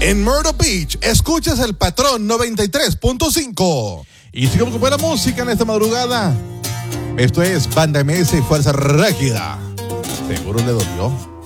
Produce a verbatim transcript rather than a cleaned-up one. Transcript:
En Myrtle Beach, escuchas el Patrón noventa y tres punto cinco. Y sigamos con buena música en esta madrugada. Esto es Banda M S y Fuerza Régida. Seguro le dolió.